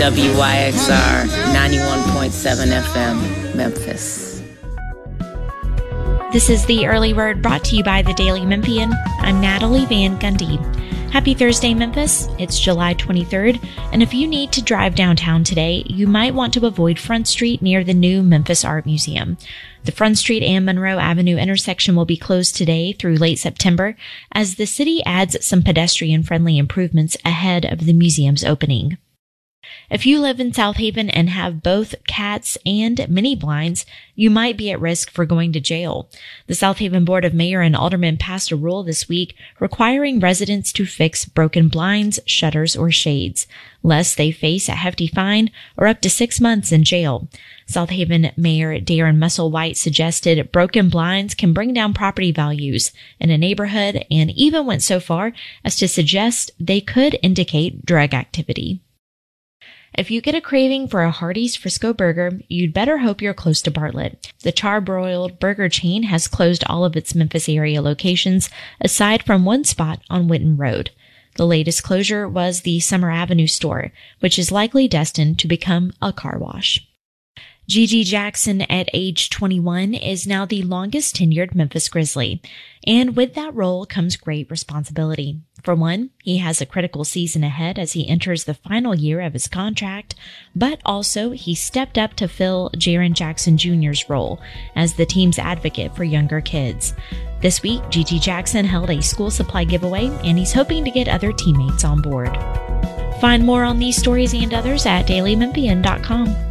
WYXR 91.7 FM, Memphis. This is the Early Word brought to you by the Daily Memphian. I'm Natalie Van Gundy. Happy Thursday, Memphis. It's July 23rd, and if you need to drive downtown today, you might want to avoid Front Street near the new Memphis Art Museum. The Front Street and Monroe Avenue intersection will be closed today through late September as the city adds some pedestrian-friendly improvements ahead of the museum's opening. If you live in South Haven and have both cats and mini blinds, you might be at risk for going to jail. The South Haven Board of Mayor and Aldermen passed a rule this week requiring residents to fix broken blinds, shutters, or shades, lest they face a hefty fine or up to 6 months in jail. South Haven Mayor Darren Musselwhite suggested broken blinds can bring down property values in a neighborhood and even went so far as to suggest they could indicate drug activity. If you get a craving for a Hardee's Frisco burger, you'd better hope you're close to Bartlett. The charbroiled burger chain has closed all of its Memphis area locations, aside from one spot on Winton Road. The latest closure was the Summer Avenue store, which is likely destined to become a car wash. Gigi Jackson, at age 21, is now the longest tenured Memphis Grizzly, and with that role comes great responsibility. For one, he has a critical season ahead as he enters the final year of his contract, but also he stepped up to fill Jaren Jackson Jr.'s role as the team's advocate for younger kids. This week, Gigi Jackson held a school supply giveaway, and he's hoping to get other teammates on board. Find more on these stories and others at dailymemphian.com.